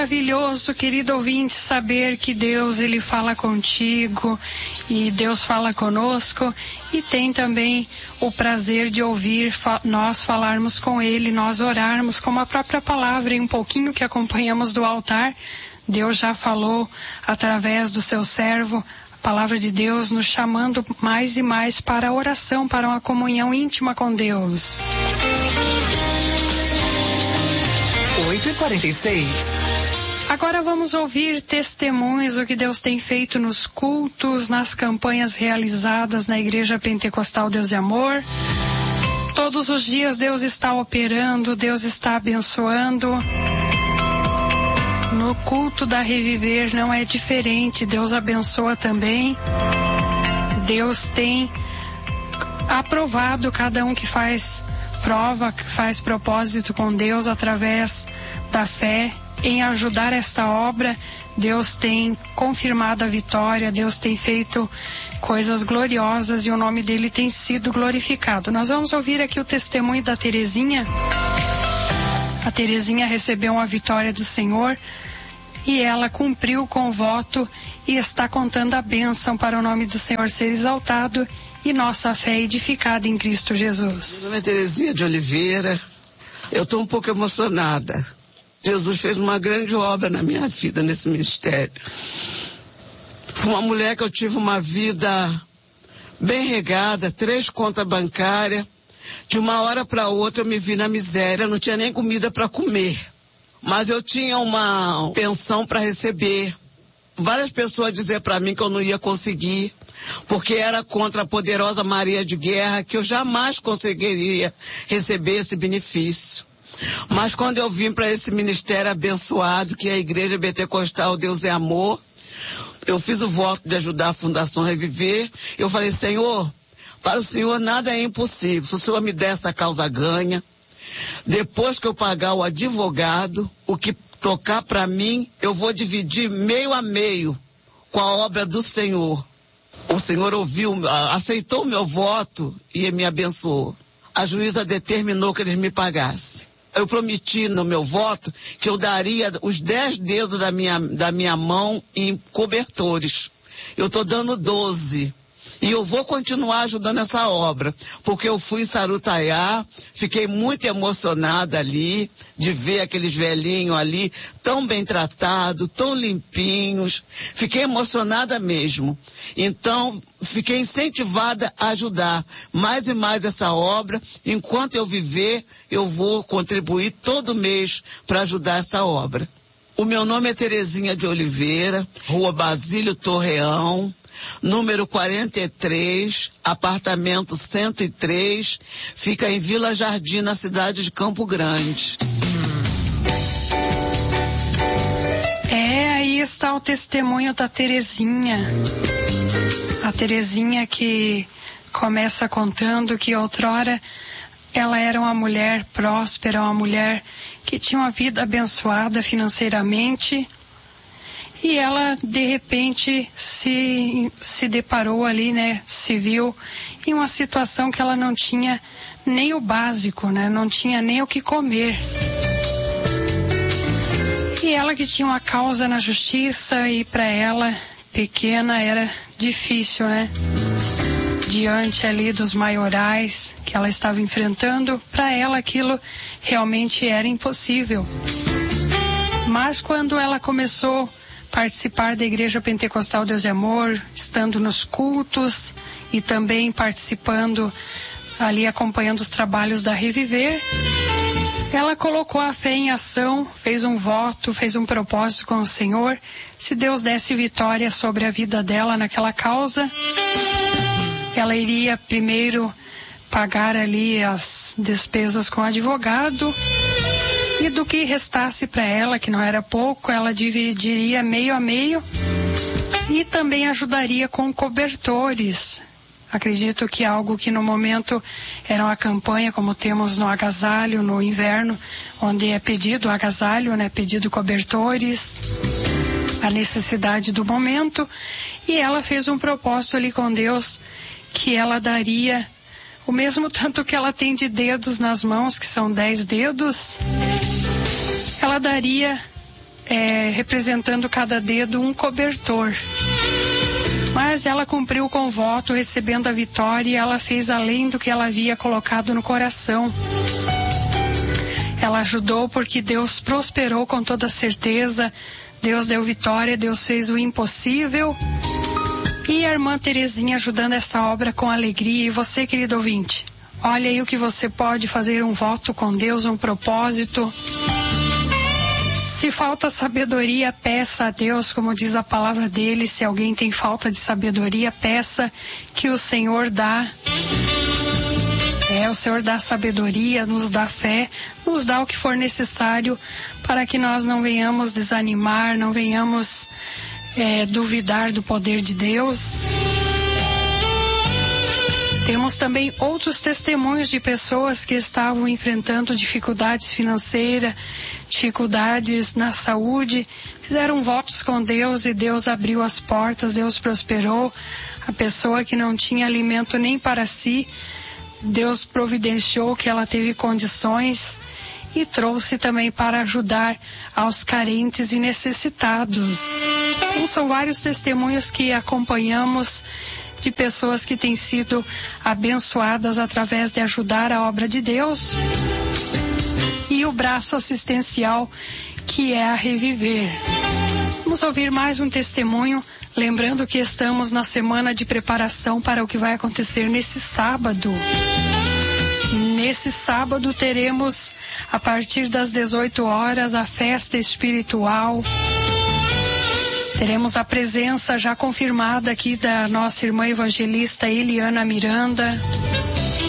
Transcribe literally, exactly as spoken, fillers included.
maravilhoso, querido ouvinte, saber que Deus, Ele fala contigo e Deus fala conosco, e tem também o prazer de ouvir fa- nós falarmos com Ele, nós orarmos com a própria palavra e um pouquinho que acompanhamos do altar. Deus já falou através do seu servo, a palavra de Deus nos chamando mais e mais para a oração, para uma comunhão íntima com Deus. oito e quarenta e seis. Agora vamos ouvir testemunhos do que Deus tem feito nos cultos, nas campanhas realizadas na Igreja Pentecostal Deus e Amor. Todos os dias Deus está operando, Deus está abençoando. No culto da Reviver não é diferente, Deus abençoa também. Deus tem aprovado cada um que faz prova, que faz propósito com Deus através da fé em ajudar esta obra. Deus tem confirmado a vitória, Deus tem feito coisas gloriosas e o nome dele tem sido glorificado. Nós vamos ouvir aqui o testemunho da Terezinha. A Terezinha recebeu uma vitória do Senhor e ela cumpriu com o voto e está contando a bênção para o nome do Senhor ser exaltado e nossa fé edificada em Cristo Jesus. Meu nome é Terezinha de Oliveira. Eu estou um pouco emocionada. Jesus fez uma grande obra na minha vida, nesse ministério. Fui uma mulher que eu tive uma vida bem regada, três contas bancárias. De uma hora para outra eu me vi na miséria, não tinha nem comida para comer. Mas eu tinha uma pensão para receber. Várias pessoas diziam para mim que eu não ia conseguir, porque era contra a poderosa Maria de Guerra, que eu jamais conseguiria receber esse benefício. Mas quando eu vim para esse ministério abençoado, que é a Igreja Pentecostal Deus é Amor, eu fiz o voto de ajudar a Fundação Reviver. Eu falei: Senhor, para o Senhor nada é impossível. Se o Senhor me der essa causa ganha, depois que eu pagar o advogado, o que tocar para mim, eu vou dividir meio a meio com a obra do Senhor. O Senhor ouviu, aceitou o meu voto e me abençoou. A juíza determinou que eles me pagassem. Eu prometi no meu voto que eu daria os dez dedos da minha, da minha mão em cobertores. Eu estou dando doze. E eu vou continuar ajudando essa obra, porque eu fui em Sarutaiá, fiquei muito emocionada ali, de ver aqueles velhinhos ali, tão bem tratados, tão limpinhos. Fiquei emocionada mesmo. Então, fiquei incentivada a ajudar mais e mais essa obra. Enquanto eu viver, eu vou contribuir todo mês para ajudar essa obra. O meu nome é Terezinha de Oliveira, Rua Basílio Torreão, número quarenta e três, apartamento cento e três, fica em Vila Jardim, na cidade de Campo Grande. É, aí está o testemunho da Terezinha. A Terezinha que começa contando que outrora ela era uma mulher próspera, uma mulher que tinha uma vida abençoada financeiramente. E ela, de repente, se, se deparou ali, né, se viu em uma situação que ela não tinha nem o básico, né, não tinha nem o que comer. E ela que tinha uma causa na justiça e para ela, pequena, era difícil, né, diante ali dos maiorais que ela estava enfrentando, para ela aquilo realmente era impossível. Mas quando ela começou participar da Igreja Pentecostal Deus e Amor, estando nos cultos e também participando ali, acompanhando os trabalhos da Reviver, ela colocou a fé em ação, fez um voto, fez um propósito com o Senhor. Se Deus desse vitória sobre a vida dela naquela causa, ela iria primeiro pagar ali as despesas com o advogado, e do que restasse para ela, que não era pouco, ela dividiria meio a meio e também ajudaria com cobertores. Acredito que algo que no momento era uma campanha, como temos no agasalho, no inverno, onde é pedido agasalho, né, pedido cobertores, a necessidade do momento. E ela fez um propósito ali com Deus, que ela daria o mesmo tanto que ela tem de dedos nas mãos, que são dez dedos, ela daria é, representando cada dedo um cobertor. Mas ela cumpriu com o voto, recebendo a vitória, e ela fez além do que ela havia colocado no coração. Ela ajudou porque Deus prosperou com toda certeza. Deus deu vitória, Deus fez o impossível. E a irmã Terezinha ajudando essa obra com alegria. E você, querido ouvinte, olha aí o que você pode fazer, um voto com Deus, um propósito. Se falta sabedoria, peça a Deus, como diz a palavra dele. Se alguém tem falta de sabedoria, peça, que o Senhor dá. É, o Senhor dá sabedoria, nos dá fé, nos dá o que for necessário para que nós não venhamos desanimar, não venhamos é, duvidar do poder de Deus. Temos também outros testemunhos de pessoas que estavam enfrentando dificuldades financeiras, dificuldades na saúde, fizeram votos com Deus e Deus abriu as portas, Deus prosperou. A pessoa que não tinha alimento nem para si, Deus providenciou que ela teve condições e trouxe também para ajudar aos carentes e necessitados. Então, são vários testemunhos que acompanhamos de pessoas que têm sido abençoadas através de ajudar a obra de Deus. E o braço assistencial, que é a Reviver. Vamos ouvir mais um testemunho, lembrando que estamos na semana de preparação para o que vai acontecer nesse sábado. Nesse sábado teremos, a partir das dezoito horas, a festa espiritual. Teremos a presença já confirmada aqui da nossa irmã evangelista Eliana Miranda.